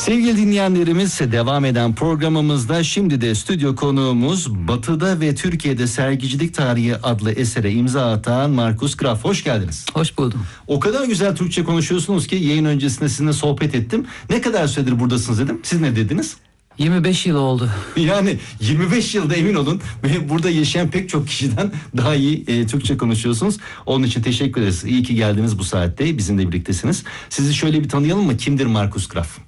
Sevgili dinleyenlerimiz, devam eden programımızda şimdi de stüdyo konuğumuz Batı'da ve Türkiye'de Sergicilik Tarihi adlı esere imza atan Markus Graf. Hoş geldiniz. Hoş buldum. O kadar güzel Türkçe konuşuyorsunuz ki yayın öncesinde sizinle sohbet ettim. Ne kadar süredir buradasınız dedim. Siz ne dediniz? 25 yıl oldu. Yani 25 yılda emin olun ve burada yaşayan pek çok kişiden daha iyi Türkçe konuşuyorsunuz. Onun için teşekkür ederiz. İyi ki geldiniz bu saatte. Bizimle birliktesiniz. Sizi şöyle bir tanıyalım mı? Kimdir Markus Graf?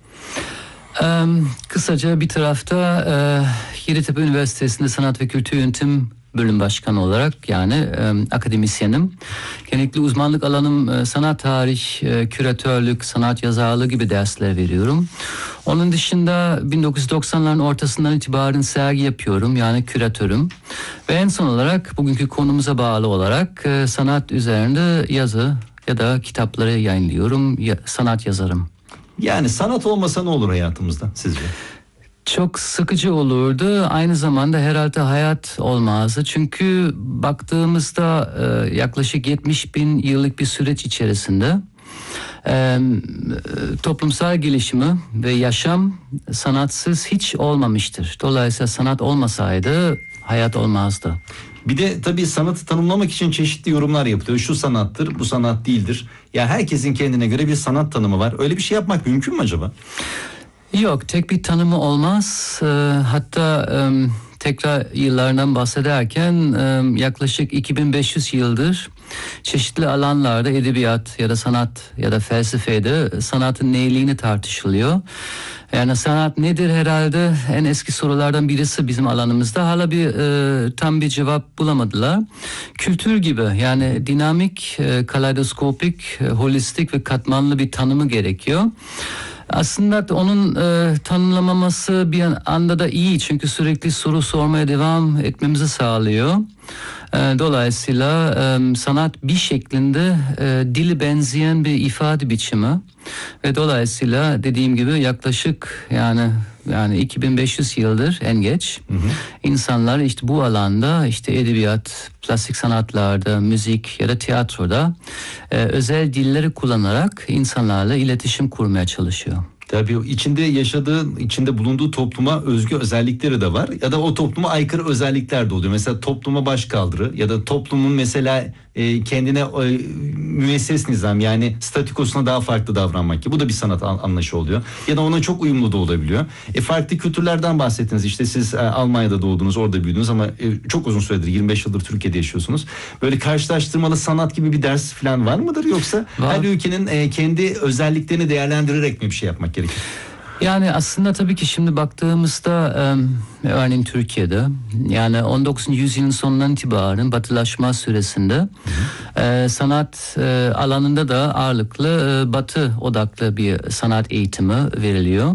Kısaca bir tarafta Yeditepe Üniversitesi'nde Sanat ve Kültür Yönetim Bölüm Başkanı olarak yani akademisyenim. Genellikle uzmanlık alanım sanat tarih, küratörlük, sanat yazarlığı gibi dersler veriyorum. Onun dışında 1990'ların ortasından itibaren sergi yapıyorum, yani küratörüm. Ve en son olarak bugünkü konumuza bağlı olarak sanat üzerinde yazı ya da kitapları yayınlıyorum, sanat yazarım. Yani sanat olmasa ne olur hayatımızda sizce? Çok sıkıcı olurdu. Aynı zamanda herhalde hayat olmazdı. Çünkü baktığımızda yaklaşık 70 bin yıllık bir süreç içerisinde toplumsal gelişimi ve yaşam sanatsız hiç olmamıştır. Dolayısıyla sanat olmasaydı hayat olmazdı. Bir de tabii sanatı tanımlamak için çeşitli yorumlar yapılıyor. Şu sanattır, bu sanat değildir. Ya herkesin kendine göre bir sanat tanımı var. Öyle bir şey yapmak mümkün mü acaba? Yok, tek bir tanımı olmaz. Hatta tekrar yıllardan bahsederken yaklaşık 2500 yıldır çeşitli alanlarda edebiyat ya da sanat ya da felsefede sanatın neyliğini tartışılıyor. Yani sanat nedir herhalde en eski sorulardan birisi bizim alanımızda. Hala tam bir cevap bulamadılar. Kültür gibi yani dinamik, kaleidoskopik, holistik ve katmanlı bir tanımı gerekiyor. Aslında onun tanımlamaması bir anda da iyi, çünkü sürekli soru sormaya devam etmemizi sağlıyor. Dolayısıyla sanat bir şeklinde dili benzeyen bir ifade biçimi ve dolayısıyla dediğim gibi yaklaşık yani 2500 yıldır en geç insanlar işte bu alanda işte edebiyat, plastik sanatlarda, müzik ya da tiyatroda özel dilleri kullanarak insanlarla iletişim kurmaya çalışıyor. Tabii içinde bulunduğu topluma özgü özellikleri de var. Ya da o topluma aykırı özellikler de oluyor. Mesela topluma başkaldırı ya da toplumun mesela kendine müesses nizam, yani statükosuna daha farklı davranmak ki bu da bir sanat anlayışı oluyor. Ya da ona çok uyumlu da olabiliyor. Farklı kültürlerden bahsettiniz. İşte siz Almanya'da doğdunuz, orada büyüdünüz ama çok uzun süredir 25 yıldır Türkiye'de yaşıyorsunuz. Böyle karşılaştırmalı sanat gibi bir ders falan var mıdır, yoksa her ülkenin kendi özelliklerini değerlendirerek mi bir şey yapmak gerekir? Yani aslında tabii ki şimdi baktığımızda örneğin Türkiye'de yani 19. yüzyılın sonundan itibaren batılaşma süresinde sanat alanında da ağırlıklı batı odaklı bir sanat eğitimi veriliyor.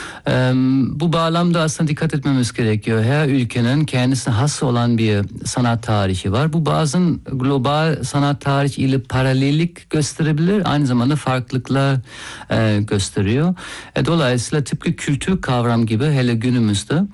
Bu bağlamda aslında dikkat etmemiz gerekiyor. Her ülkenin kendisine has olan bir sanat tarihi var. Bu bazen global sanat tarihi ile paralellik gösterebilir. Aynı zamanda farklılıklar gösteriyor. Dolayısıyla tıpkı kültür kavram gibi hele günümüzde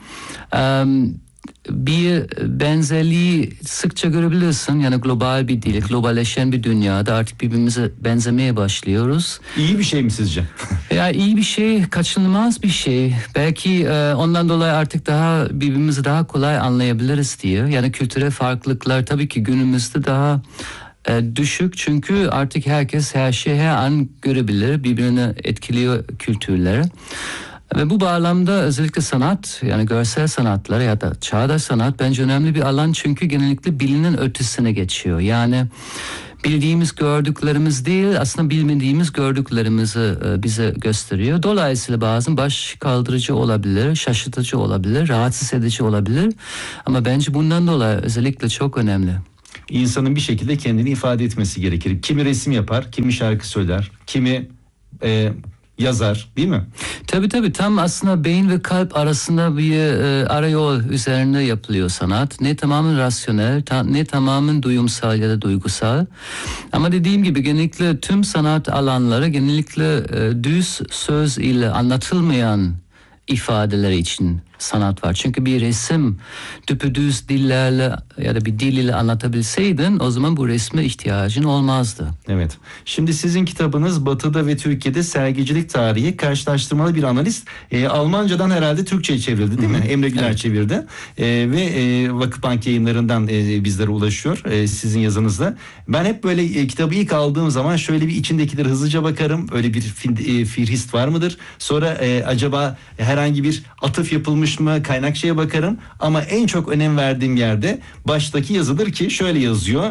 bir benzerliği sıkça görebilirsin. Yani global bir dil, globalleşen bir dünyada artık birbirimize benzemeye başlıyoruz. İyi bir şey mi sizce? Ya iyi bir şey, kaçınılmaz bir şey. Belki ondan dolayı artık birbirimizi daha kolay anlayabiliriz diye. Yani kültürel farklılıklar tabii ki günümüzde daha düşük, çünkü artık herkes her şeyi her an görebilir, birbirini etkiliyor kültürleri. Ve bu bağlamda özellikle sanat, yani görsel sanatlar ya da çağdaş sanat bence önemli bir alan, çünkü genellikle bilinin ötesine geçiyor. Yani bildiğimiz gördüklerimiz değil, aslında bilmediğimiz gördüklerimizi bize gösteriyor. Dolayısıyla bazen baş kaldırıcı olabilir, şaşırtıcı olabilir, rahatsız edici olabilir. Ama bence bundan dolayı özellikle çok önemli. İnsanın bir şekilde kendini ifade etmesi gerekir. Kimi resim yapar, kimi şarkı söyler, kimi yazar, değil mi? Tabii tam aslında beyin ve kalp arasında bir arayol üzerinde yapılıyor sanat. Ne tamamen rasyonel, ne tamamen duyumsal ya da duygusal. Ama dediğim gibi genellikle tüm sanat alanları genellikle düz söz ile anlatılmayan ifadeleri için sanat var. Çünkü bir resim düpedüz dillerle ya da bir dil ile anlatabilseydin o zaman bu resme ihtiyacın olmazdı. Evet. Şimdi sizin kitabınız Batı'da ve Türkiye'de sergicilik tarihi karşılaştırmalı bir analiz. Almancadan herhalde Türkçe'ye çevrildi değil mi? Emre Güler çevirdi. Ve Vakıfbank Yayınları'ndan bizlere ulaşıyor sizin yazınızda. Ben hep böyle kitabı ilk aldığım zaman şöyle bir içindekileri hızlıca bakarım. Öyle bir firhist var mıdır? Sonra acaba herhangi bir atıf yapılmış mı, kaynakçaya bakarım, ama en çok önem verdiğim yerde baştaki yazıdır ki şöyle yazıyor: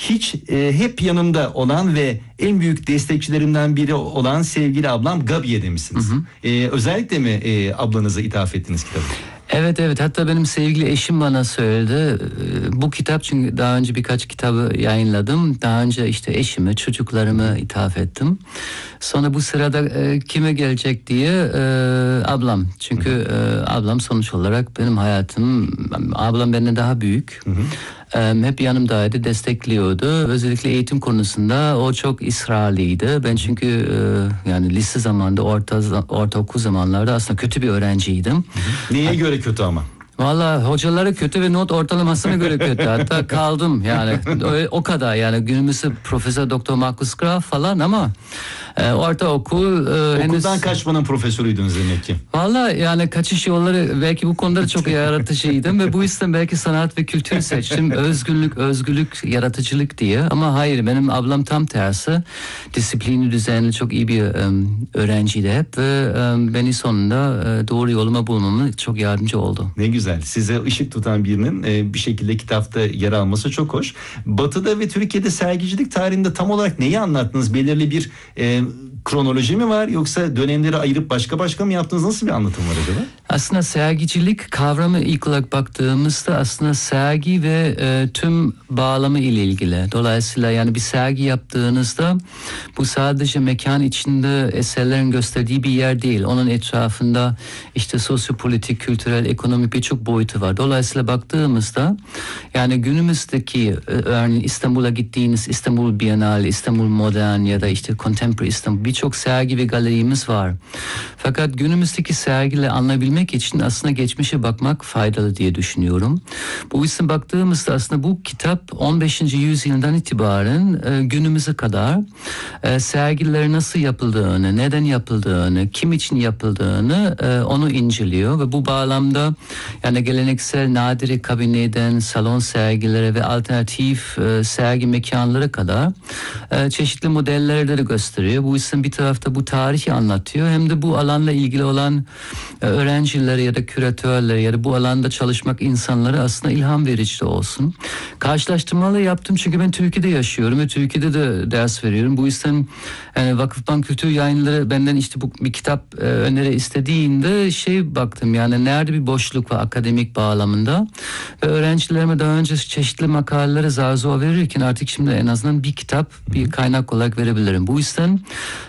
hep yanımda olan ve en büyük destekçilerimden biri olan sevgili ablam Gabi'ye demişsiniz. Özellikle mi ablanıza ithaf ettiniz kitabı? Evet, hatta benim sevgili eşim bana söyledi. Bu kitap, çünkü daha önce birkaç kitabı yayınladım. Daha önce işte eşimi, çocuklarımı ithaf ettim. Sonra bu sırada kime gelecek diye ablam. Çünkü ablam sonuç olarak benim hayatım. Ablam benden daha büyük. Hep yanımdaydı, destekliyordu. Özellikle eğitim konusunda o çok ısrarlıydı. Ben çünkü yani lise zamanında, ortaokul zamanlarda aslında kötü bir öğrenciydim. Neye göre kötü ama? Valla hocaları kötü ve not ortalamasına göre kötü. Hatta kaldım yani. O kadar yani, günümüzde Profesör Doktor Markus Graf falan, ama ortaokul Okuldan kaçmanın profesörüydünüz demek ki. Valla yani kaçış yolları, belki bu konuda çok yaratıcıydım ve bu yüzden belki sanat ve kültür seçtim. Özgürlük, yaratıcılık diye. Ama hayır, benim ablam tam tersi. Disiplinli, düzenli, çok iyi bir öğrenciydi hep ve beni sonunda doğru yoluma bulmamı çok yardımcı oldu. Ne güzel. Size ışık tutan birinin bir şekilde kitapta yer alması çok hoş. Batı'da ve Türkiye'de sergicilik tarihinde tam olarak neyi anlattınız? Belirli bir kronoloji mi var, yoksa dönemleri ayırıp başka mı yaptınız? Nasıl bir anlatım var acaba? Aslında sergicilik kavramı ilk olarak baktığımızda aslında sergi ve tüm bağlamı ile ilgili. Dolayısıyla yani bir sergi yaptığınızda bu sadece mekan içinde eserlerin gösterdiği bir yer değil. Onun etrafında işte sosyopolitik, kültürel, ekonomik birçok boyutu var. Dolayısıyla baktığımızda yani günümüzdeki örneğin İstanbul'a gittiğiniz İstanbul Bienal, İstanbul Modern ya da işte Contemporary İstanbul, birçok sergi ve galerimiz var. Fakat günümüzdeki sergileri anlayabilmek için aslında geçmişe bakmak faydalı diye düşünüyorum. Bu yüzden baktığımızda aslında bu kitap 15. yüzyıldan itibaren günümüze kadar sergiler nasıl yapıldığını, neden yapıldığını, kim için yapıldığını onu inceliyor ve bu bağlamda yani geleneksel nadire kabineden salon sergilere ve alternatif sergi mekanlara kadar çeşitli modelleri de gösteriyor. Bu yüzden bir tarafta bu tarihi anlatıyor, hem de bu alanla ilgili olan öğrencilere ya da küratörlere ya da bu alanda çalışmak insanlara aslında ilham verici de olsun. Karşılaştırmalı yaptım çünkü ben Türkiye'de yaşıyorum ve Türkiye'de de ders veriyorum. Bu yüzden yani Vakıfbank Kültür Yayınları benden işte bu bir kitap öneri istediğinde baktım, yani nerede bir boşluk var akademik bağlamında ve öğrencilerime daha önce çeşitli makaleleri zar zor verirken artık şimdi en azından bir kitap, bir kaynak olarak verebilirim. Bu yüzden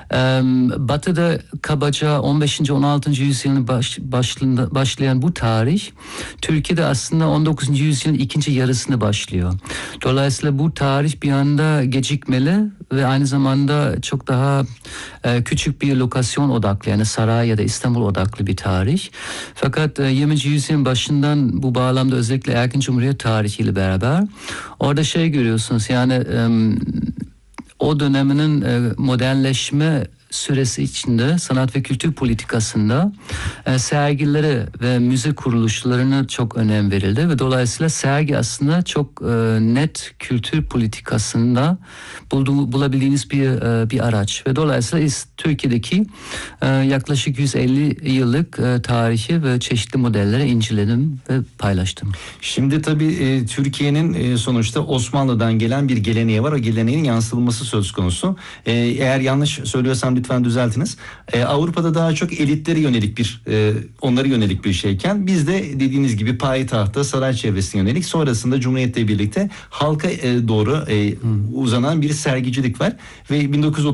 Batı'da kabaca 15. 16. yüzyılın başlayan bu tarih Türkiye'de aslında 19. yüzyılın ikinci yarısında başlıyor. Dolayısıyla bu tarih bir anda gecikmeli ve aynı zamanda çok daha küçük bir lokasyon odaklı, yani saray ya da İstanbul odaklı bir tarih. Fakat 20. yüzyılın başından bu bağlamda özellikle Erken Cumhuriyet tarihiyle beraber orada görüyorsunuz, yani o döneminin modernleşme süresi içinde sanat ve kültür politikasında sergilere ve müze kuruluşlarına çok önem verildi ve dolayısıyla sergi aslında çok net kültür politikasında bulabildiğiniz bir araç ve dolayısıyla Türkiye'deki yaklaşık 150 yıllık tarihi ve çeşitli modelleri inceledim ve paylaştım. Şimdi tabii Türkiye'nin sonuçta Osmanlı'dan gelen bir geleneği var. O geleneğin yansıtılması söz konusu. Eğer yanlış söylüyorsam lütfen düzeltiniz. Avrupa'da daha çok elitlere yönelik onlara yönelik bir şeyken bizde dediğiniz gibi payitahta, saray çevresine yönelik, sonrasında Cumhuriyet'le birlikte halka doğru uzanan bir sergicilik var ve 1930